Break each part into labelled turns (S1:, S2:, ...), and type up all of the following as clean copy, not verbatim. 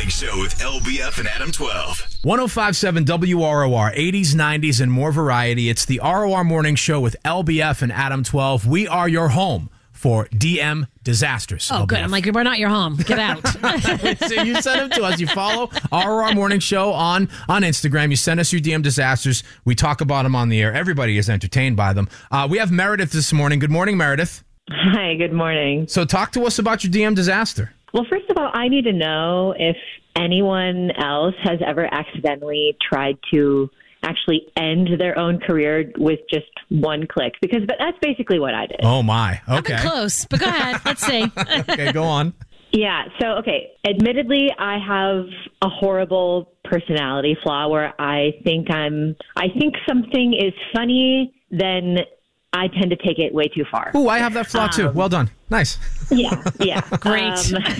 S1: Morning Show with LBF and Adam 12.
S2: 1057 WROR, 80s, 90s, and more variety. It's the ROR Morning Show with LBF and Adam 12. We are your home for DM disasters.
S3: Oh,
S2: LBF.
S3: good. I'm like, we're not your home. Get out.
S2: So you send them to us. You follow ROR Morning Show on Instagram. You send us your DM disasters. We talk about them on the air. Everybody is entertained by them. We have Meredith this morning. Good morning, Meredith.
S4: Hi, good morning.
S2: So talk to us about your DM disaster.
S4: Well, first of all, I need to know if anyone else has ever accidentally tried to actually end their own career with just one click, because that's basically what I did.
S2: Oh, my. Okay.
S3: I've been close, but go ahead. Let's see.
S2: Okay, go on.
S4: Yeah, so, okay, admittedly, I have a horrible personality flaw where I think something is funny, then I tend to take it way too far.
S2: Ooh, I have that flaw too. Well done. Nice.
S4: Yeah.
S3: Great.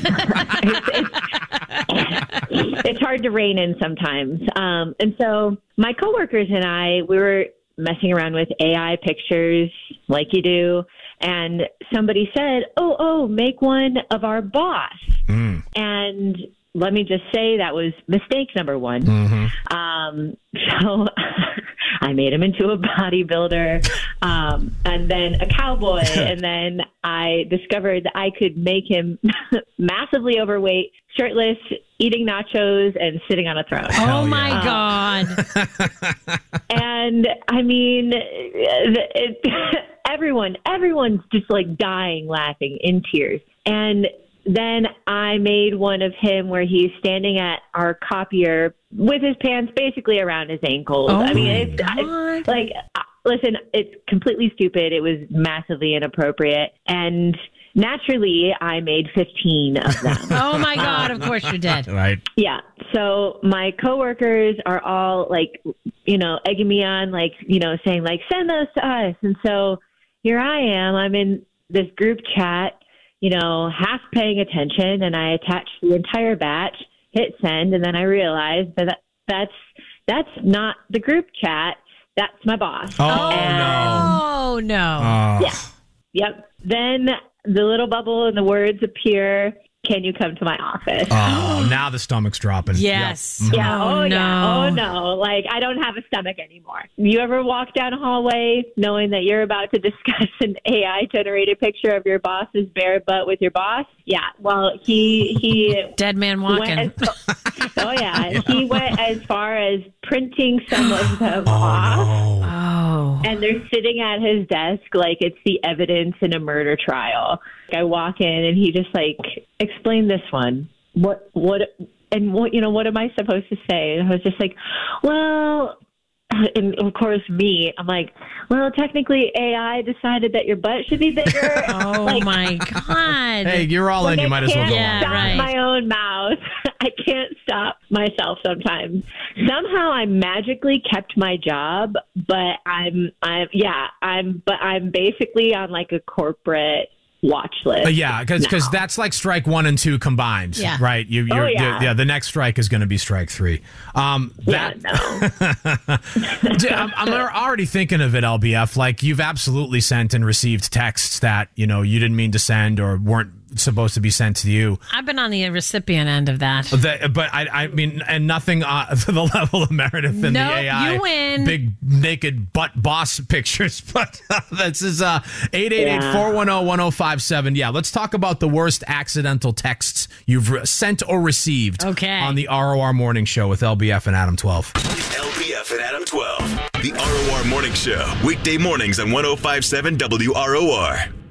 S4: It's hard to rein in sometimes. And so my coworkers and I, we were messing around with AI pictures like you do. And somebody said, oh, make one of our boss. And let me just say that was mistake number one. So I made him into a bodybuilder, and then a cowboy, and then I discovered that I could make him massively overweight, shirtless, eating nachos, and sitting on a throne.
S3: Oh, my God.
S4: And I mean, everyone's just like dying laughing in tears. And then I made one of him where he's standing at our copier with his pants basically around his ankles.
S3: Oh,
S4: I mean, it's like, listen, it's completely stupid. It was massively inappropriate. And naturally, I made 15 of them.
S3: Oh, my God. Of course you did.
S2: Right.
S4: Yeah. So my coworkers are all like, egging me on, like, saying like, send those to us. And so here I am. I'm in this group chat, half paying attention, and I attached the entire batch, hit send, and then I realized that's not the group chat. That's my boss.
S3: Oh, no.
S4: Yeah. Yep. Then the little bubble and the words appear. Can you come to my office?
S2: Oh, now the stomach's dropping.
S3: Yes.
S2: Yep.
S4: Yeah.
S3: Oh, no.
S4: Yeah. Oh, no. Like, I don't have a stomach anymore. You ever walk down a hallway knowing that you're about to discuss an AI-generated picture of your boss's bare butt with your boss? Yeah. Well, he
S3: Dead man walking.
S4: He went as far as printing some of them off.
S3: Oh.
S4: And they're sitting at his desk like it's the evidence in a murder trial. I walk in and he just like, explain this one. What am I supposed to say? And I was just like, well, and of course I'm like, well, technically AI decided that your butt should be bigger.
S3: Oh, my God.
S2: Hey, you're all in. You might as well go
S3: Yeah,
S2: on.
S4: Stop
S3: right.
S4: my own mouth. I can't stop myself sometimes. Somehow I magically kept my job, but I'm basically on like a corporate watch list.
S2: Yeah, because that's like strike 1 and 2 combined,
S3: Yeah.
S2: right? The next strike is going to be strike 3. I'm already thinking of it, LBF. Like, you've absolutely sent and received texts that you didn't mean to send or weren't supposed to be sent to you.
S3: I've been on the recipient end of that.
S2: But I mean, and nothing to the level of Meredith and the AI
S3: you win.
S2: big naked butt boss pictures. But this is 888-410-1057. Yeah, let's talk about the worst accidental texts you've sent or received on the ROR Morning Show with LBF and Adam 12.
S1: LBF and Adam 12. The ROR Morning Show. Weekday mornings on 1057 WROR.